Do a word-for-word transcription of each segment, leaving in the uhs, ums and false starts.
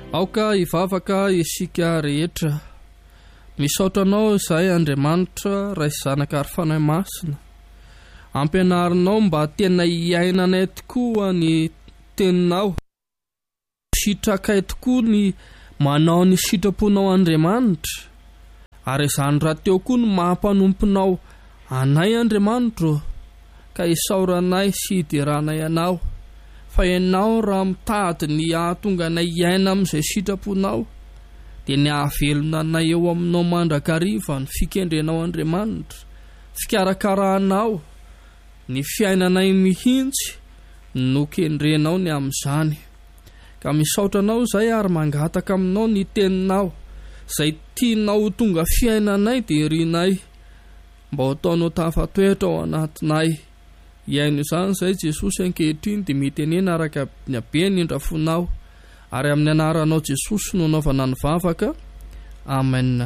Aoka ivavaka isika rehetra. Misaotra anao izahay Andriamanitra ray zanaka ary fanahy masina. Ampianarinao mba tena hiainanay tokoa ny teninao. Sitrakay tokoa ny manao ny sitraponao Andriamanitra. Ary izany raha teo koa ny mampanomponao anay Andriamanitra, ka isauranay sy hidiranay anao. Fa ianao raha mitady ny ahatonga anay hiaina amin'izay sitraponao, dia ny hahavelona anay eo aminao mandrakariva ny fikendrenao Andriamanitra, fikarakaranao, ny fiainanay mihintsy no kendrenao ny amin'izany. Ka misaotra anao izay ary mangataka aminao ny teninao, izay tianao ho tonga fiainanay dia irinay, mba ho ataonao tafatoetra ao anatinay. Iaino izany izay Jesosy ankehitriny dia mitenena araka ny habeny indrafonao, ary amin'ny anaranao Jesosy no anaovana ny vavaka. Amen.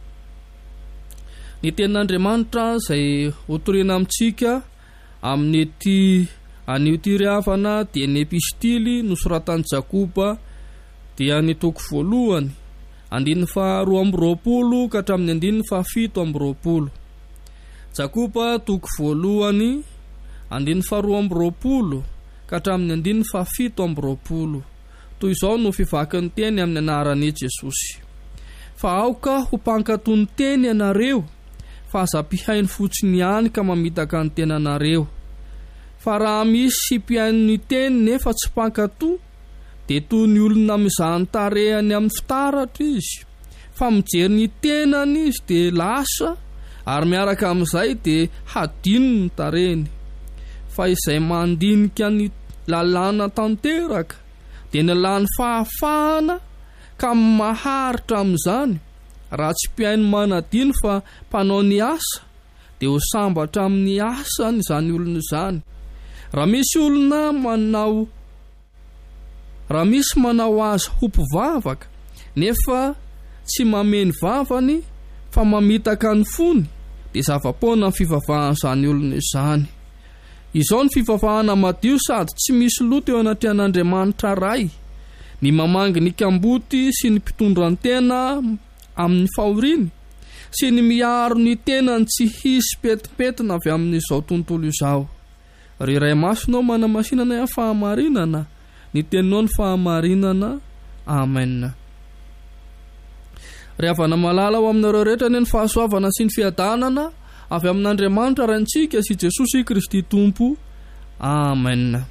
Ny tenin'Andriamanitra izay hotoriana amintsika amin'ny ety an'ity riavana dia ny epistily nosoratan'i Jakoba, dia ny toko voalohany andininy faharoa amby roapolo ka hatramin'ny andininy fahafito amby roapolo. Jakoba toko voalohany andininy faharoa amby roapolo ka hatramin'ny andininy fahafito amby roapolo. Toy izao no fivakin'ny teny amin'ny anaran'i Jesosy. Fa aoka ho mpankatony teny ianareo, fa aza mpihainy fotsiny ihany ka mamitaka ny tenanareo. Fa raha misy mpihaino ny teny nefa tsy mpankatoa, dia toy ny olona mizahany tarehany amin'ny fitaratra izy. Fa mijery ny tenany izy dia lasa, ary miaraka amin'izay dia hadino ny tarehany. Fa izay mandinika ny lalàna tanteraka dia ny lany fahafahana ka maharitra amin'izany. Raha tsy mpihaino manadino fa mpanao ny asa, dia ho sambatra amin'ny asany izany olona izany. Raha misy olona manao raha misy manao azy ho mpivavaka nefa tsy mameny vavany fa mamitaka ny fony, dia zava-poana ny fivavahan'izany olona izany. Izao ny fivavahana madio sady tsy misy loto eo anatrehan'Andriamanitra ray, ny mamangy ny kamboty sy ny mpitondran-tena amin'ny fahoriany, sy ny miaro ny tenany tsy hisy petipetina avy amin'izao tontolo izao. Ry iray masonao manamasinana ny fahamarinana, ny teninao ny fahamarinana. Amen. Ry havana malala ho aminareo rehetra ny fahasoavana sy ny fiadanana avy amin'Andriamanitra rantsika sy Jesosy Kristy Tompo. Amen.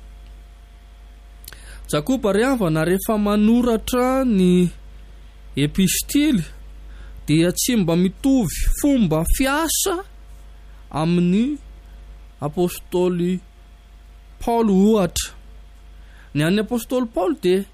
Jakoba ry havana rehefa manoratra ny epistily dia tsy mba mitovy fomba fiasa amin'ny apôstôly Paolo ohatra. Ny an'ny apôstôly Paolo dia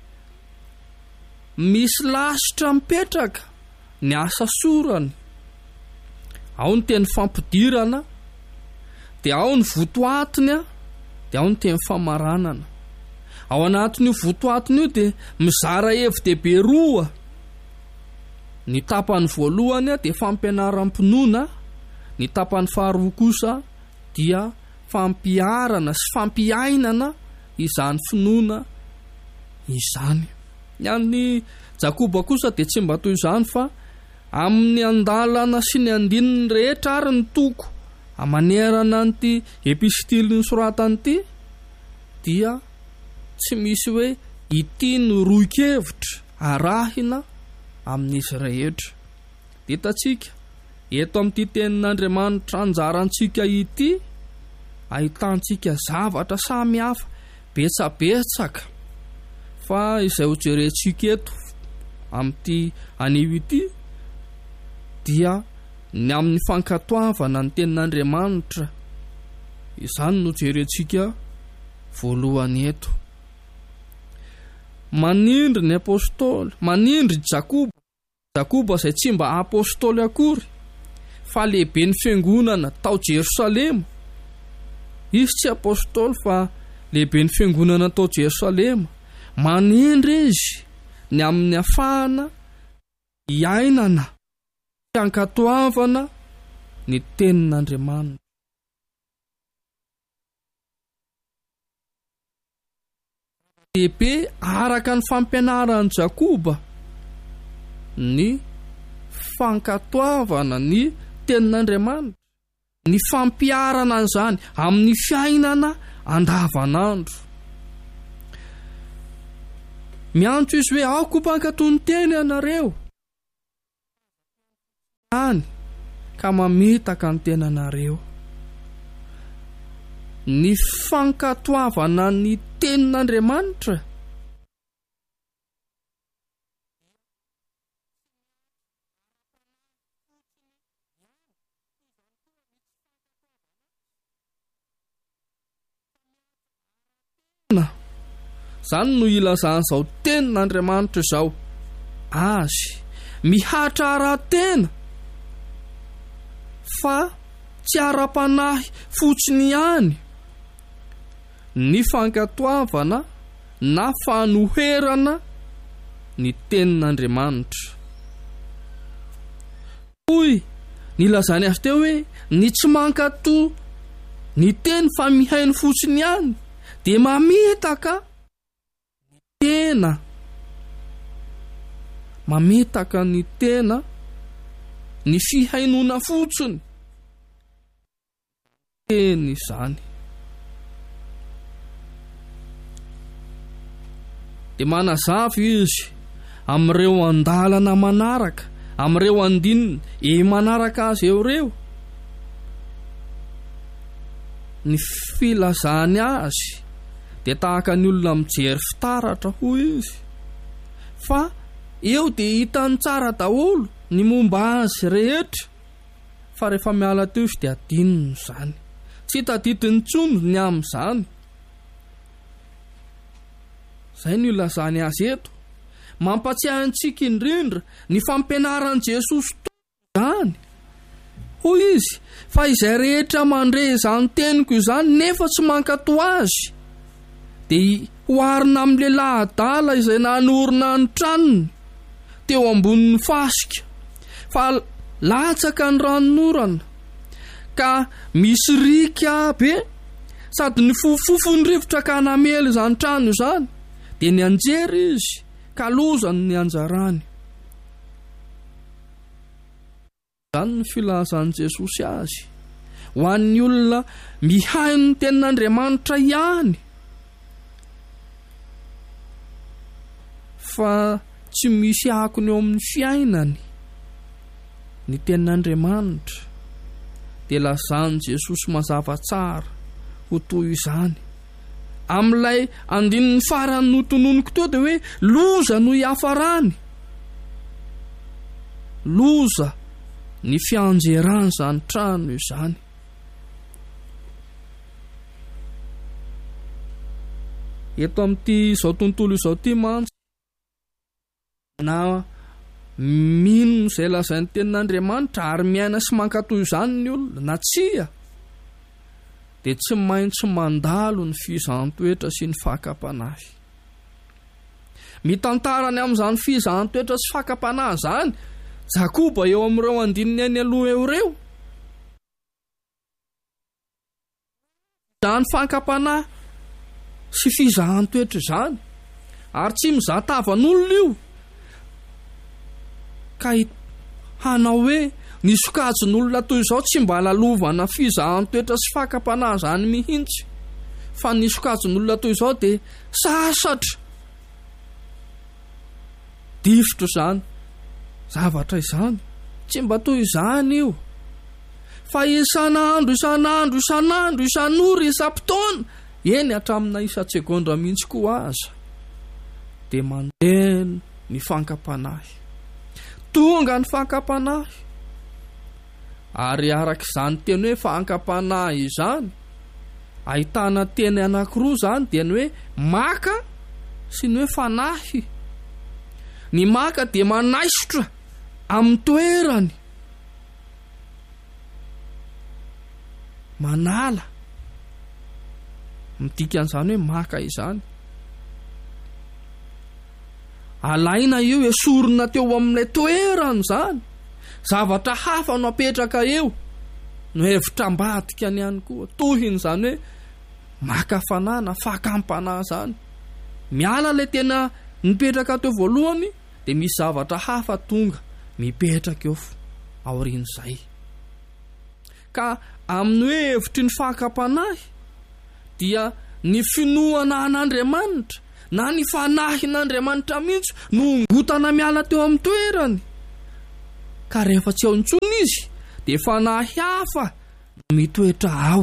misy lasitra mipetraka ny asa sorany. Ao ny teny fampidirana, dia ao ny votoatiny, dia ao ny teny famaranana. Ao anatin'io votoatiny io dia mizara hevi-dehibe roa. Ny tapany voalohany dia fampianaram-pinoana, ny tapany faharoa kosa dia fampiarana sy fampiainana izany finoana izany. Ny an'ny Jakoba kosa dia tsy mba toy izany, fa amin'ny andalana sy ny andininy rehetra ary ny toko amanerana an'ity epistily nosoratany ity, dia tsy misy hoe ity no roy-kevitra arahina amin'izy rehetra. Ditantsika eto amin'ity tenin'Andriamanitra anjarantsika ity, ahitantsika zavatra samy hafa betsabetsaka, fa izay ho jerentsika eto amin'ity anio ity dia ny amin'ny fankatoavana ny tenin'Andriamanitra. Izany no jerentsika voalohany eto. Manindry ny apôstôly, manindry Jakoba, Jakoba izay tsy mba apôstôly akory, fa lehibe ny fiangonana tao Jerosalema. Izy tsy apôstôly fa lehibe ny fiangonana tao Jerosalema. Manindry izy ny amin'ny afahana iainana, fiankatoavana ny tenin'Andriamanitra. dehibe araka ny fampianaran'i Jakoba ny fankatoavana ny tenin'Andriamanitra, ny fampiarana an'izany amin'ny fiainana andavanandro. Miantso izy hoe aoko mpankatoa ny teny ianareo any ka mametaka ny tenanareo. Ny fankatoavana ny tenin'Andriamanitra zany no ilazan'izao tenin'Andriamanitra izao. Azy mihatra ara-tena fa tsy ara-panahy fotsiny ihany ny fankatoavana na fanoherana ny tenin'Andriamanitra. Hoy nilazany azy teo hoe ny tsy mankatoa ny teny fa mihaino fotsiny ihany dia mametaka ny tena, mametaka ny tena, ny fihainona fotsiny teny izany. Dia manazava izy amin'ireo andalana manaraka, amin'ireo andinina e manaraka azy eo reo, ny filazany azy dia tahaka ny olona mijery fitaratra hoy izy, fa eo dia hitany tsara daholo ny momba azy rehetra, fa rehefa miala teo izy dia adinony izany, tsy tadidiny intsony ny amin'izany. Izay no ilazany azy eto, mampatsiahy antsika indrindra ny fampianaran'i Jesosy izany. Hoy izy fa izay rehetra mandre izany teniko izany nefa tsy mankatoa azy dia hoarina amin'ilay lahdala izay nanorina ny tranony teo ambonin'ny fasika, fa latsaka ny ranonorana ka misy rika be sady ny fofofony rivotra ka namely izany trano izany, dia ny anjery izy ka lozany ny anjarany. Izany ny filazan'i Jesosy azy ho an'ny olona mihaino ny tenin'Andriamanitra ihany, fa tsy misy akony eo amin'ny fiainany ny tenin'Andriamanitra. Dia lazany Jesosy mazava tsara ho toy izany amin'ilay andininy farany notononiko teo dia hoe loza no hiafarany, loza ny fianjerany izany trano izany. Eto amin'ity izao tontolo izao ity mantsy na mino izay lazainy tenin'Andriamanitra ary miaina sy mankatoa izany ny olona na tsia, dia tsy maintsy mandalo ny fizahanttoetra sy ny fakapanahy. Mitantarany amin'izany fizahanttoetra sy fakapanahy izany Jakoba eo amin'ireo andininy any aloha eo reo. Izany fakapanahy sy fizahanttoetra izany ary tsy mizaha tavan'olona io ka hanao hoe ny sokajin'olona toy izao tsy mba lalovana fizahanttoetra sy fakapanahy izany mihitsy, fa ny sokajin'olona toy izao dia sasatra difitra izany zavatra izany, tsy mba toy izany io, fa isan'andro isan'andro isan'andro isan'ora isam-potoana, eny hatramina isa-tsegondra mihitsy koa aza, dia mandeha ny fankapanahy. Tonga ny fankapanahy, ary araka izany teny hoe fankapanahy izany ahitana teny anankiroa izany, dia ny hoe maka sy ny hoe fanahy. Ny maka dia manaisotra amin'ny toerany, manala, midika an'izany hoe maka izany. Alaina io esorina teo amin'ilay toerany izany, zavatra hafa no apetraka eo no hevitra ambadika any ihany koa, tohin'izany hoe maka fanahy na fakampanahy izany. miala le tena nipetraka teo voalohany dia misy zavatra hafa tonga mipetraka eo aorian'izay. Ka amin'ny hoe hevitry ny fahakapanahy dia ny finoana an'Andriamanitra na ny fanahin'Andriamanitra mihitsy no ngotana miala teo amin'ny toerany. Ka rehefa tsy ao intsony izy dia fanahy hafa mitoetra ao.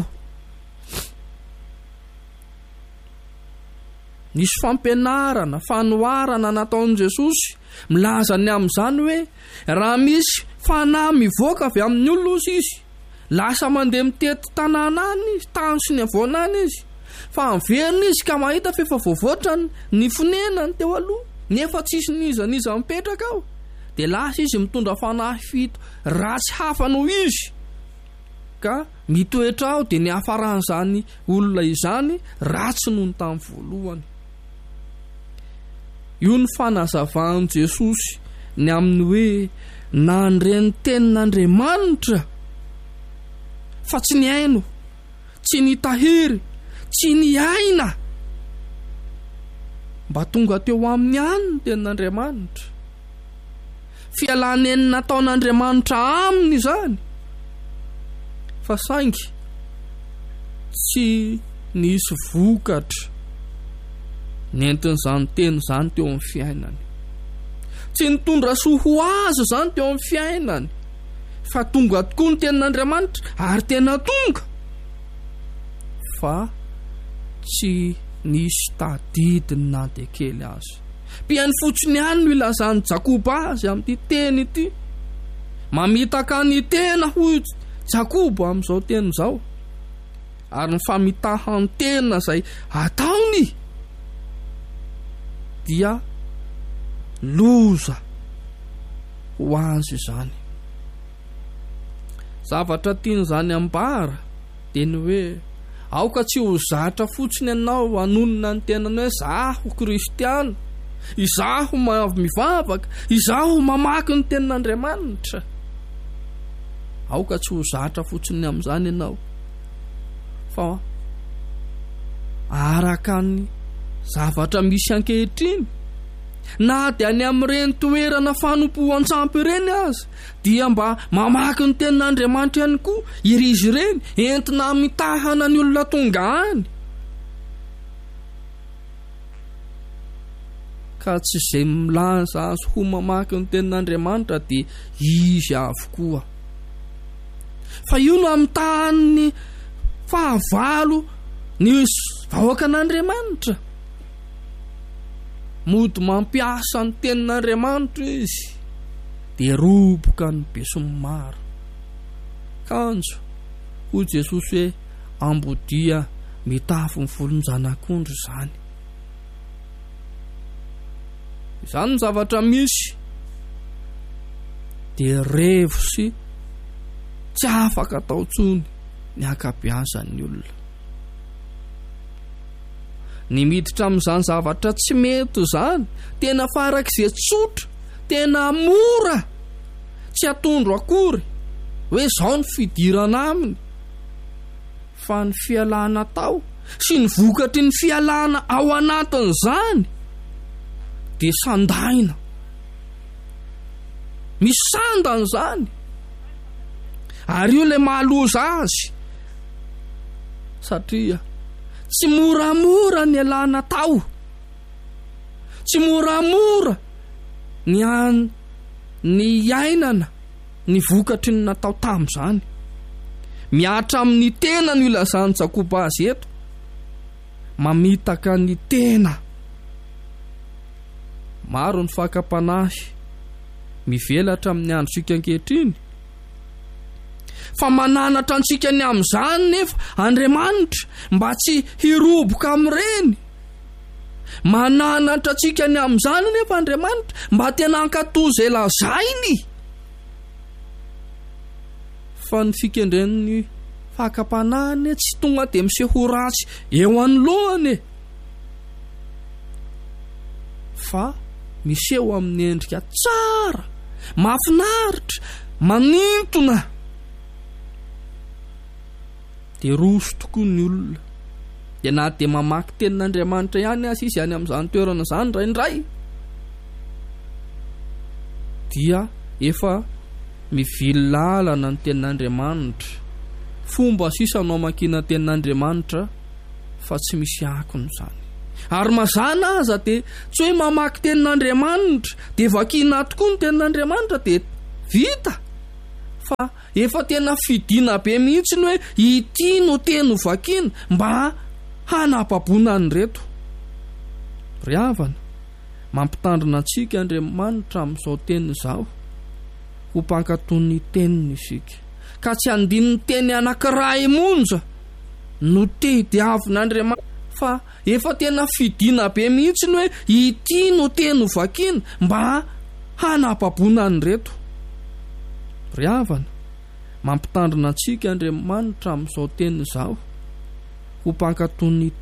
Nisy fampianarana, fanoharana nataon'i Jesosy milaza ny amin'izany hoe raha misy fanahy mivoaka avy amin'ny olona izy lasa mandeha mitety tanàna any izy, tany sy ny avoanany izy, fa miverina izy ka mahita fefa voavoatra ny fonenany teo aloha nefa tsisy niza niza mipetraka ao, dia lasa izy mitondra fanahy fito ratsy hafa noho izy, ka mitoetra ao dia ny hafaran'izany olona izany ratsy noho ny tamin'ny voalohany. Io ny fanazavahan'i Jesosy ny amin'ny hoe nandreny tenin'Andriamanitra fa tsy ny aino, tsy ny tahiry, tsy ny aina, mba tonga teo amin'ny any ny tenin'Andriamanitra. Fialaneny nataon'Andriamanitra aminy izany, fa saingy tsy nisy vokatra nentin'izany teny izany teo amin'ny fiainany. Tsy nitondra soa ho azy izany teo amin'ny fiainany, fa tonga tokoa ny tenin'Andriamanitra ary tena tonga, fa tsy nisy tadidiny na dia kely azy. Piany fotsiny ihany no ilazany Jakoba azy amin'ity teny ity. Mamitaka ny tena hoy Jakoba amin'izao teny izao, ary ny famitahany tena izay ataony dia loza ho azy izany. Zavatra tian'izany ambara dia ny hoe aoka tsy ho zatra fotsiny ianao hanonona ny tenany hoe izaho kristiana, izaho mivavaka, izaho mamaky ny tenin'Andriamanitra. Aoka tsy ho zatra fotsiny amin'izany ianao, fa araka ny zavatra misy ankehitriny na dia any amin'ireny toerana fanompo an-tsampy ireny azy dia mba mamaky ny tenin'Andriamanitra ihany koa iry izy ireny entina mitahana ny olona tonga any. Ka tsy izay milaza azy ho mamaky ny tenin'Andriamanitra dia izy avokoa, fa io no amitahany fahavalo ny vahoakan'Andriamanitra. Mody mampiasa ny tenin'Andriamanitra izy dia roboka ny be sy ny maro. Kanjo hoy Jesosy hoe ambodia mitafy ny volon-janak'ondry izany. Izany ny zavatra misy dia revo sy tsy afaka atao tsony ny akabeazan'ny olona. Ny miditra amin'izany zavatra tsy mety izany tena farak'izay tsotra, tena mora, tsy atondro akory hoe izao ny fidirana aminy, fa ny fialana tao sy ny vokatry ny fialana ao anatin'izany dia sandaina, misy sandana izany. Ary io ilay mahaloza azy, satria tsy moramora ny alana tao, tsy moramora ny an ny ainana ny vokatry ny natao tamin'izany. Miatra amin'ny tena no ilazany Jakoba azy eto, mamitaka ny tena. Maro ny fakapanahy mivelatra amin'ny androtsika ankehitriny, fa mananatra antsika ny amin'izany nefa Andriamanitra mba tsy hiroboka amin'ireny. Mananatra antsika ny amin'izany nefa Andriamanitra mba tena hankatoza izay lazainy, fa ny fikendren'ny fakapanahany tsy tonga dia miseho ratsy eo anoloany, fa miseho amin'ny endrika tsara, mahafinaritra, manintona. Dia roso tokoa ny olona dia na dia mamaky tenin'Andriamanitra ihany aza izy any amin'izany toerana izany raindray dia efa mivily lalana ny tenin'Andriamanitra. Fomba sisa anao makina tenin'Andriamanitra fa tsy misy akony izany. Ary mazana aza dia tsy hoe mamaky tenin'Andriamanitra dia vakiana tokoa ny tenin'Andriamanitra dia vita, fa efa tena fidiana be mihitsy ny hoe ity no teny ho vakiana mba hanapabona ny reto. Ry havana, mampitandrina antsika Andriamanitra amin'izao teny izao ho mpankatony ny teniny isika, ka tsy andiny ny teny anankiray monja no tediavin'Andriamanitra, fa efa tena fidiana be mihitsy ny hoe ity no teny ho vakiana mba hanapabona ny reto. Ry havana, mampitandrina antsika Andriamanitra amin'izao teny izao ho mpankatony